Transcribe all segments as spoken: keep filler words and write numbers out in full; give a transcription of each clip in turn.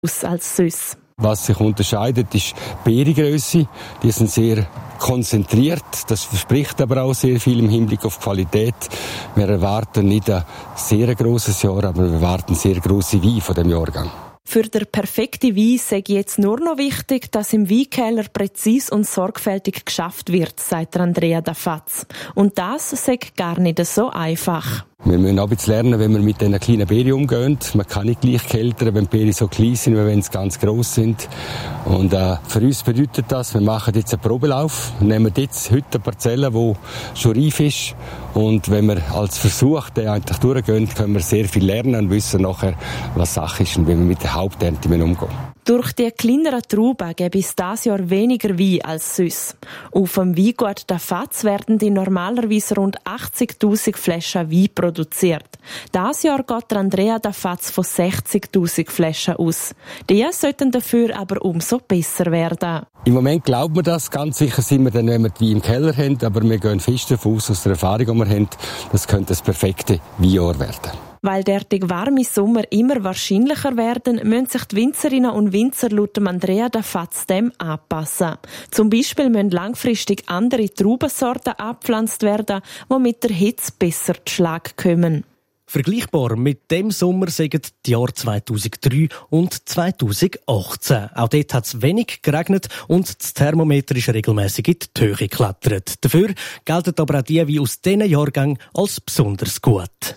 aus als sonst. Was sich unterscheidet, ist die Beerengrösse. Die sind sehr konzentriert. Das verspricht aber auch sehr viel im Hinblick auf Qualität. Wir erwarten nicht ein sehr grosses Jahr, aber wir erwarten sehr grosse Weine von dem Jahrgang. Für den perfekten Wein sei jetzt nur noch wichtig, dass im Weinkeller präzis und sorgfältig geschafft wird, sagt Andrea Dafatz. Und das sei gar nicht so einfach. Wir müssen auch ein bisschen lernen, wenn wir mit diesen kleinen Beeren umgehen. Man kann nicht gleich keltern, wenn die Beeren so klein sind, wie wenn sie ganz gross sind. Und äh, für uns bedeutet das, wir machen jetzt einen Probelauf. Wir nehmen jetzt heute eine Parzelle, die schon reif ist. Und wenn wir als Versuch den eigentlich durchgehen, können wir sehr viel lernen und wissen nachher, was Sache ist und wie wir mit der Haupternte umgehen. Durch die kleineren Trauben gäbe es dieses Jahr weniger Wein als sonst. Auf dem Weingut Dafatz werden die normalerweise rund achtzigtausend Flaschen Wein produziert. Dieses Jahr geht Andrea Dafatz von sechzigtausend Flaschen aus. Die sollten dafür aber umso besser werden. Im Moment glauben wir das. Ganz sicher sind wir dann, wenn wir die Wein im Keller haben. Aber wir gehen fest davon aus, aus der Erfahrung, die wir haben, das könnte das perfekte Weinjahr werden. Weil derartig warme Sommer immer wahrscheinlicher werden, müssen sich die Winzerinnen und Winzer laut Andrea Dafatz dem anpassen. Zum Beispiel müssen langfristig andere Traubensorten abgepflanzt werden, die mit der Hitze besser zu Schlag kommen. Vergleichbar mit dem Sommer sagen die Jahre zweitausenddrei und zweitausendachtzehn. Auch dort hat es wenig geregnet und das Thermometer ist regelmässig in die Höhe geklettert. Dafür gelten aber auch die wie aus diesen Jahrgängen als besonders gut.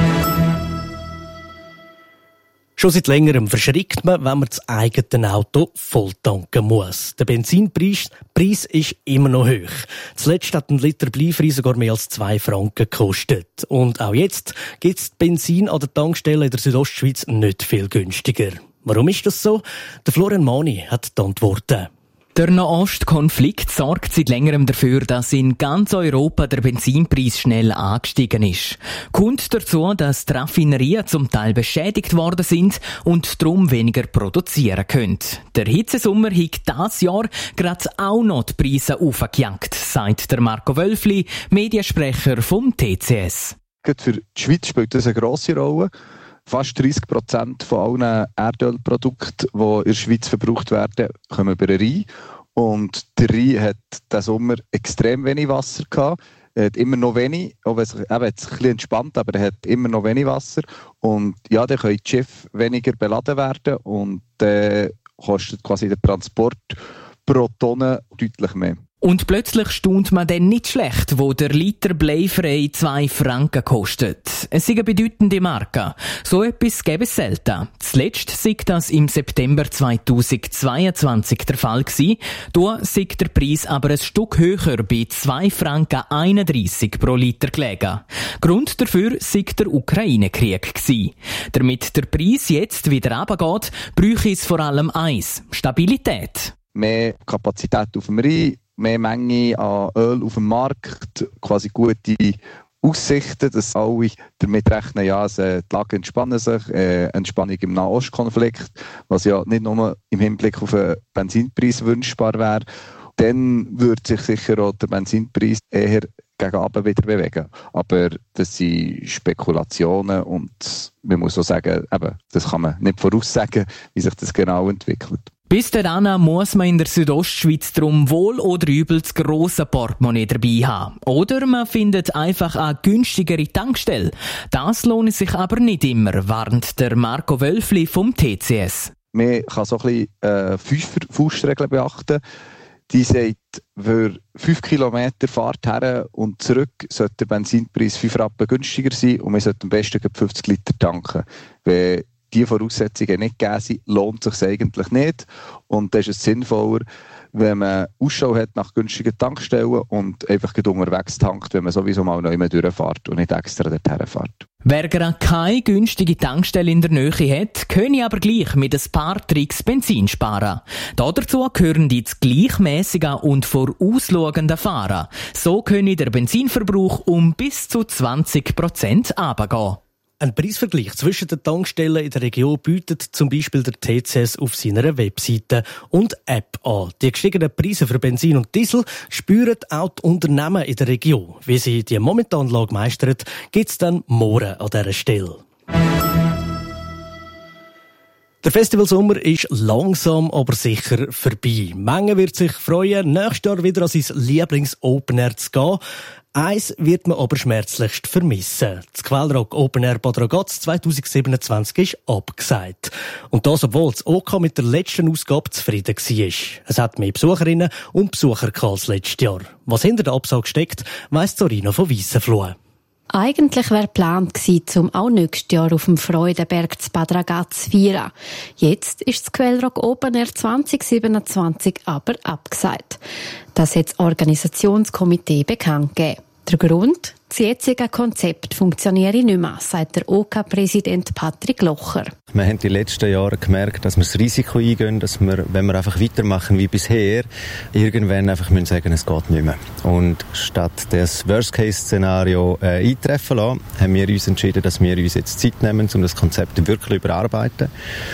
Schon seit längerem verschrickt man, wenn man das eigene Auto volltanken muss. Der Benzinpreis Preis ist immer noch hoch. Zuletzt hat ein Liter Bleifrei sogar mehr als zwei Franken gekostet. Und auch jetzt gibt es Benzin an der Tankstelle in der Südostschweiz nicht viel günstiger. Warum ist das so? Der Florian Mani hat die Antworten. Der Nahostkonflikt sorgt seit längerem dafür, dass in ganz Europa der Benzinpreis schnell angestiegen ist. Kommt dazu, dass die Raffinerien zum Teil beschädigt worden sind und darum weniger produzieren können. Der Hitzesommer hat dieses Jahr gerade auch noch die Preise aufgejagt, sagt der Marco Wölfli, Mediensprecher vom T C S. Gerade für die Schweiz spielt das eine grosse Rolle. Fast dreissig Prozent von allen Erdölprodukten, die in der Schweiz verbraucht werden, kommen über den Rhein. Und der Rhein hat diesen Sommer extrem wenig Wasser gehabt. Er hat immer noch wenig, auch wenn es eben jetzt ein bisschen entspannt, aber er hat immer noch wenig Wasser. Und ja, dann können die Schiffe weniger beladen werden und dann äh, kostet quasi der Transport pro Tonne deutlich mehr. Und plötzlich staunt man dann nicht schlecht, wo der Liter bleifrei zwei Franken kostet. Es ist eine bedeutende Marke. So etwas gäbe es selten. Zuletzt sei das im September zweitausendzweiundzwanzig der Fall gewesen. Da sei der Preis aber ein Stück höher bei zwei Franken einunddreissig pro Liter gelegen. Grund dafür sei der Ukraine-Krieg gewesen. Damit der Preis jetzt wieder runtergeht, bräuchte es vor allem eins: Stabilität. Mehr Kapazität auf dem Rhein, mehr Menge an Öl auf dem Markt, quasi gute Aussichten, dass alle damit rechnen, ja, die Lage entspannen sich, äh, Entspannung im Nahostkonflikt, was ja nicht nur im Hinblick auf den Benzinpreis wünschbar wäre. Dann würde sich sicher auch der Benzinpreis eher gegen Abend wieder bewegen. Aber das sind Spekulationen und man muss auch sagen, eben, das kann man nicht voraussagen, wie sich das genau entwickelt. Bis dahin muss man in der Südostschweiz drum wohl oder übel das grosse Portemonnaie dabei haben. Oder man findet einfach eine günstigere Tankstelle. Das lohnt sich aber nicht immer, warnt der Marco Wölfli vom T C S. Man kann so ein bisschen äh, Fünf-Faustregel beachten. Die sagt, für fünf Kilometer Fahrt her und zurück sollte der Benzinpreis fünf Rappen günstiger sein und man sollte am besten fünfzig Liter tanken. Wenn die Voraussetzungen nicht gegeben sind, lohnt es sich eigentlich nicht. Und dann ist es sinnvoller, wenn man Ausschau hat nach günstigen Tankstellen und einfach unterwegs tankt, wenn man sowieso mal neu durchfährt und nicht extra dorthin fährt. Wer gerade keine günstige Tankstelle in der Nähe hat, könne aber gleich mit ein paar Tricks Benzin sparen. Dazu gehören die gleichmäßigen und vorausschauenden Fahren. So könne der Benzinverbrauch um bis zu zwanzig Prozent runtergehen. Ein Preisvergleich zwischen den Tankstellen in der Region bietet zum Beispiel der T C S auf seiner Webseite und App an. Die gestiegenen Preise für Benzin und Diesel spüren auch die Unternehmen in der Region. Wie sie die momentane Lage meistern, gibt es dann morgen an dieser Stelle. Der Festivalsommer ist langsam, aber sicher vorbei. Menge wird sich freuen, nächstes Jahr wieder an sein Lieblings-Open Air zu gehen. Eins wird man aber schmerzlichst vermissen. Das Quellrock Open Air Bad Ragaz zwanzig siebenundzwanzig ist abgesagt. Und das, obwohl das O K mit der letzten Ausgabe zufrieden war. Es hat mehr Besucherinnen und Besucher als letztes Jahr. Was hinter der Absage steckt, weiss Sorina von Weissenfloh. Eigentlich wäre geplant gewesen, um auch nächstes Jahr auf dem Freudenberg zu Bad Ragaz zu feiern. Jetzt ist das Quellrock Open Air zwanzig siebenundzwanzig aber abgesagt. Das hat das Organisationskomitee bekannt gegeben. Der Grund? Das jetzige Konzept funktioniere nicht mehr, sagt der O K-Präsident Patrick Locher. Wir haben die letzten Jahre gemerkt, dass wir das Risiko eingehen, dass wir, wenn wir einfach weitermachen wie bisher, irgendwann einfach müssen sagen, es geht nicht mehr. Und statt das Worst-Case-Szenario äh, eintreffen lassen, haben wir uns entschieden, dass wir uns jetzt Zeit nehmen, um das Konzept wirklich zu überarbeiten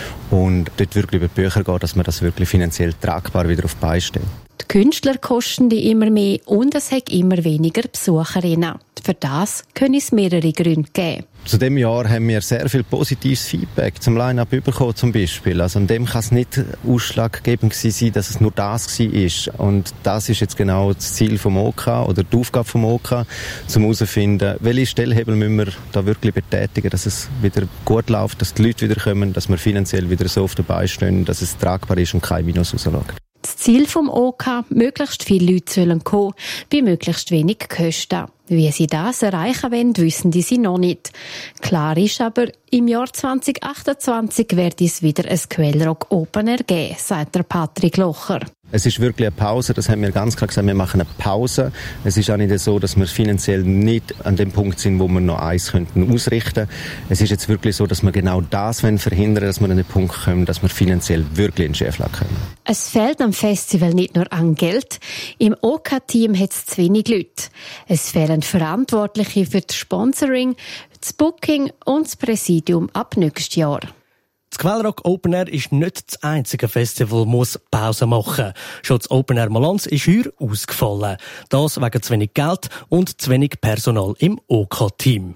und dort wirklich über die Bücher gehen, dass wir das wirklich finanziell tragbar wieder auf die Beine stellen. Die Künstler kosten die immer mehr und es hat immer weniger Besucherinnen. Für das können es mehrere Gründe geben. Zu diesem Jahr haben wir sehr viel positives Feedback zum Line-Up bekommen zum Beispiel. Also an dem kann es nicht ausschlaggebend sein, dass es nur das war. Und das ist jetzt genau das Ziel vom O K oder die Aufgabe vom O K, um herauszufinden, welche Stellhebel müssen wir da wirklich betätigen, dass es wieder gut läuft, dass die Leute wieder kommen, dass wir finanziell wieder so auf der Beine stehen, dass es tragbar ist und kein Minus rausschaut. Das Ziel vom O K, möglichst viele Leute sollen kommen, bei möglichst wenig Kosten. Wie sie das erreichen wollen, wissen die sie noch nicht. Klar ist aber, im Jahr zwanzig achtundzwanzig wird es wieder ein Quellrock Open Air geben, sagt der Patrick Locher. Es ist wirklich eine Pause, das haben wir ganz klar gesagt, wir machen eine Pause. Es ist auch nicht so, dass wir finanziell nicht an dem Punkt sind, wo wir noch eins könnten ausrichten. Es ist jetzt wirklich so, dass wir genau das verhindern wollen, dass wir an den Punkt kommen, dass wir finanziell wirklich in die Schieflage kommen. Es fehlt am Festival nicht nur an Geld. Im O K-Team hat es zu wenig Leute. Es fehlen Verantwortliche für das Sponsoring, das Booking und das Präsidium ab nächstes Jahr. Das Quellrock Open Air ist nicht das einzige Festival, das muss Pause machen. Schon das Open Air Malanz ist heuer ausgefallen. Das wegen zu wenig Geld und zu wenig Personal im O K-Team.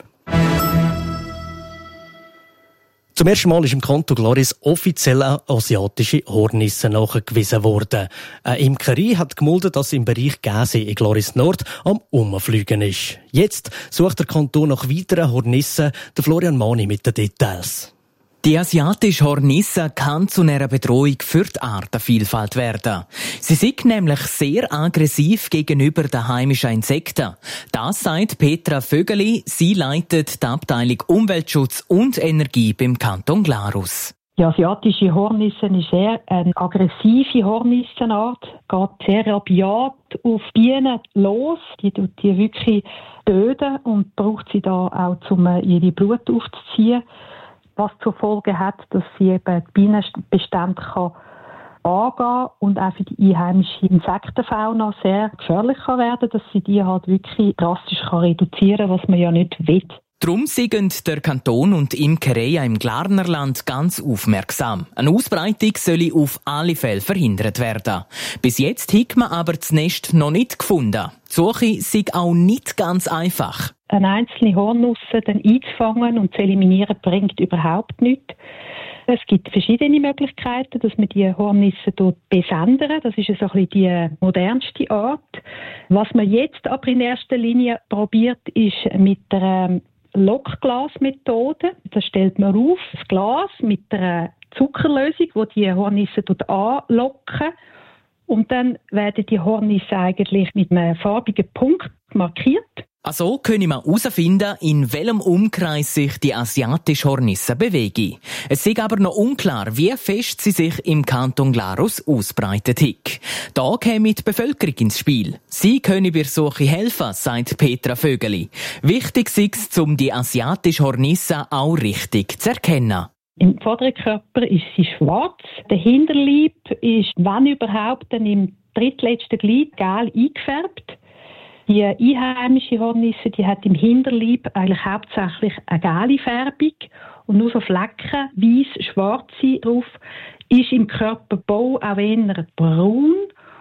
Zum ersten Mal ist im Kanton Glaris offiziell eine asiatische Hornisse nachgewiesen worden. Eine Imkerei hat gemeldet, dass im Bereich Gäsee in Glaris Nord am Umfliegen ist. Jetzt sucht der Kanton nach weiteren Hornissen. Der Florian Mani mit den Details. Die asiatische Hornisse kann zu einer Bedrohung für die Artenvielfalt werden. Sie sind nämlich sehr aggressiv gegenüber den heimischen Insekten. Das sagt Petra Vögeli. Sie leitet die Abteilung Umweltschutz und Energie beim Kanton Glarus. Die asiatische Hornisse ist sehr eine aggressive Hornissenart, geht sehr rabiat auf Bienen los. Die tut die wirklich töten und braucht sie da auch, um ihre Blut aufzuziehen. Was zur Folge hat, dass sie eben die Bienenbestände kann angehen und auch für die einheimische Insektenfauna sehr gefährlich kann werden, dass sie die halt wirklich drastisch kann reduzieren, was man ja nicht will. Darum sind der Kanton und die Imkerei im Glarnerland ganz aufmerksam. Eine Ausbreitung soll auf alle Fälle verhindert werden. Bis jetzt hat man aber das Nest noch nicht gefunden. Die Suche sei auch nicht ganz einfach. Eine einzelne Hornusse dann einzufangen und zu eliminieren, bringt überhaupt nichts. Es gibt verschiedene Möglichkeiten, dass man die Hornisse besendern. Das ist so ein bisschen die modernste Art. Was man jetzt aber in erster Linie probiert, ist mit der Lockglasmethode. Da stellt man auf das Glas mit einer Zuckerlösung, die die Hornisse anlocken. Und dann werden die Hornisse eigentlich mit einem farbigen Punkt markiert. Also können wir herausfinden, in welchem Umkreis sich die asiatische Hornisse bewegen. Es ist aber noch unklar, wie fest sie sich im Kanton Glarus ausbreitet hat. Da käme die Bevölkerung ins Spiel. Sie können bei der Suche helfen, sagt Petra Vögeli. Wichtig ist es, um die asiatische Hornisse auch richtig zu erkennen. Im vorderen Körper ist sie schwarz. Der Hinterleib ist, wenn überhaupt, dann im drittletzten Glied gelb eingefärbt. Die einheimische Hornisse, die hat im Hinterleib eigentlich hauptsächlich eine gelbe Färbung und nur so Flecken, weiss, schwarze drauf, ist im Körperbau auch eher braun.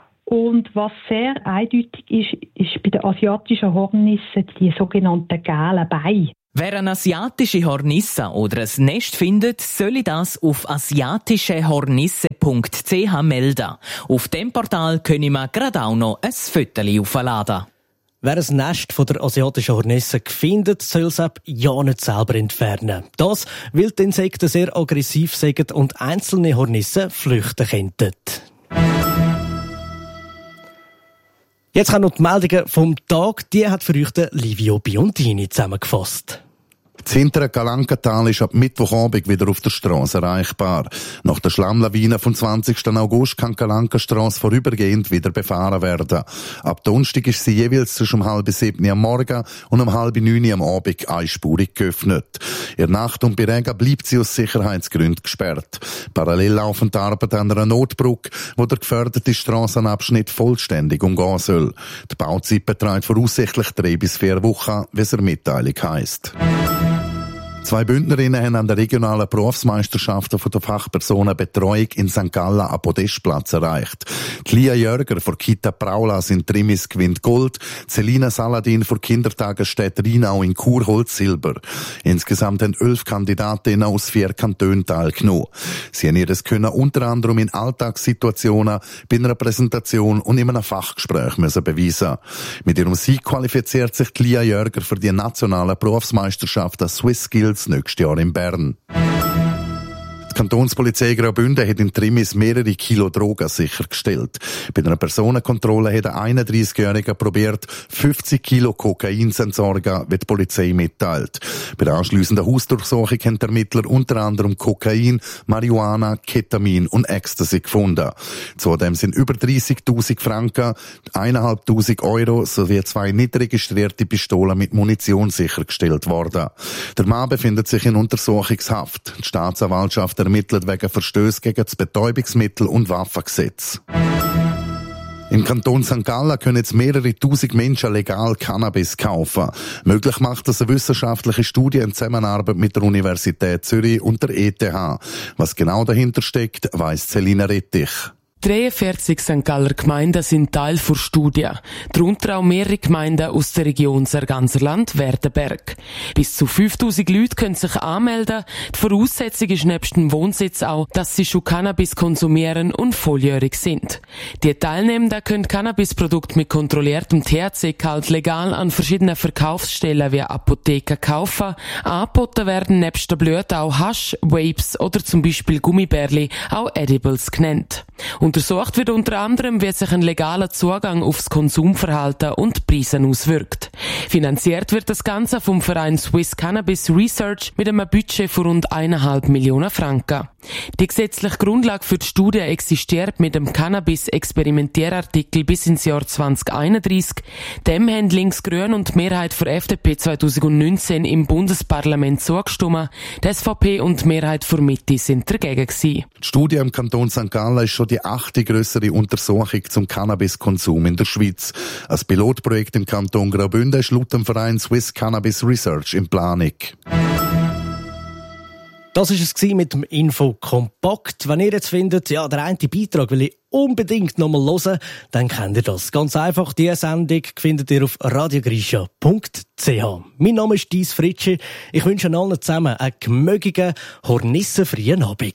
Und was sehr eindeutig ist, ist bei den asiatischen Hornissen die sogenannten gelben Beine. Wer eine asiatische Hornisse oder ein Nest findet, soll das auf asiatische hornisse punkt c h melden. Auf dem Portal können wir gerade auch noch ein Foto aufladen. Wer ein Nest von der asiatischen Hornisse findet, soll es ab ja nicht selber entfernen. Das, weil die Insekten sehr aggressiv sind und einzelne Hornissen flüchten könnten. Jetzt kommen noch die Meldungen vom Tag. Die hat für euch der Livio Biondini zusammengefasst. Das hintere Calancatal ist ab Mittwochabend wieder auf der Straße erreichbar. Nach der Schlammlawine vom zwanzigsten August kann die Calanca-Strasse vorübergehend wieder befahren werden. Ab Donnerstag ist sie jeweils zwischen um halb sieben am Morgen und um halb neun am Abend einspurig geöffnet. In der Nacht und bei Regen bleibt sie aus Sicherheitsgründen gesperrt. Parallel laufen die Arbeiten an einer Notbrücke, wo der geförderte Strassenabschnitt vollständig umgehen soll. Die Bauzeit beträgt voraussichtlich drei bis vier Wochen, wie es in der Mitteilung heisst. Zwei Bündnerinnen haben an der regionalen Berufsmeisterschaften von der Fachpersonenbetreuung in Sankt Gallen einen Podestplatz erreicht. Die Lia Jörger von Kita Praulas in Trimis gewinnt Gold, Selina Saladin von Kindertagesstätte Rhinau in Chur holt Silber. Insgesamt haben elf Kandidatinnen aus vier Kantonen teilgenommen. Sie haben ihr Können unter anderem in Alltagssituationen, bei einer Präsentation und in einem Fachgespräch müssen beweisen. Mit ihrem Sieg qualifiziert sich die Lia Jörger für die nationalen Berufsmeisterschaften Swiss Skills nächstes Jahr in Bern. Die Kantonspolizei Graubünden hat in Trimis mehrere Kilo Drogen sichergestellt. Bei einer Personenkontrolle hat ein einunddreißigjähriger probiert, fünfzig Kilo Kokain zu entsorgen, wie die Polizei mitteilt. Bei der anschliessenden Hausdurchsuchung haben die Ermittler unter anderem Kokain, Marihuana, Ketamin und Ecstasy gefunden. Zudem sind über dreissigtausend Franken, eintausendfünfhundert Euro sowie zwei nicht registrierte Pistolen mit Munition sichergestellt worden. Der Mann befindet sich in Untersuchungshaft. Die Staatsanwaltschaft ermittelt wegen Verstöße gegen das Betäubungsmittel- und Waffengesetz. Im Kanton Sankt Gallen können jetzt mehrere tausend Menschen legal Cannabis kaufen. Möglich macht das eine wissenschaftliche Studie in Zusammenarbeit mit der Universität Zürich und der E T H. Was genau dahinter steckt, weiss Selina Rettich. dreiundvierzig Sankt Galler Gemeinden sind Teil der Studie. Darunter auch mehrere Gemeinden aus der Region Sarganserland-Werdenberg. Bis zu fünftausend Leute können sich anmelden. Die Voraussetzung ist nebst dem Wohnsitz auch, dass sie schon Cannabis konsumieren und volljährig sind. Die Teilnehmenden können Cannabisprodukte mit kontrolliertem T H C-Gehalt legal an verschiedenen Verkaufsstellen wie Apotheken kaufen. Angeboten werden nebst der Blüte auch Hasch, Vapes oder zum Beispiel Gummibärli, auch Edibles genannt. Untersucht wird unter anderem, wie sich ein legaler Zugang aufs Konsumverhalten und die Preise auswirkt. Finanziert wird das Ganze vom Verein Swiss Cannabis Research mit einem Budget von rund eineinhalb Millionen Franken. Die gesetzliche Grundlage für die Studie existiert mit dem Cannabis-Experimentierartikel bis ins Jahr zwanzig einunddreißig. Dem haben Linksgrün und die Mehrheit für F D P zweitausendneunzehn im Bundesparlament zugestimmt. Die S V P und die Mehrheit für Mitte sind dagegen gewesen. Die Studie im Kanton Sankt Gallen ist schon die achte grössere Untersuchung zum Cannabiskonsum in der Schweiz. Ein Pilotprojekt im Kanton Graubünden ist laut dem Verein Swiss Cannabis Research in Planung. Das war es mit dem Info-Kompakt. Wenn ihr jetzt findet, ja, der eine Beitrag will ich unbedingt nochmal hören, dann kennt ihr das. Ganz einfach, diese Sendung findet ihr auf radiogrisha punkt c h. Mein Name ist Dies Fritschi. Ich wünsche allen zusammen einen gemögigen, hornissenfreien Abend.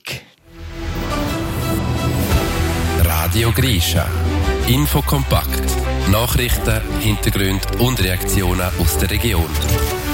Radio Grisha. Info kompakt. Nachrichten, Hintergründe und Reaktionen aus der Region.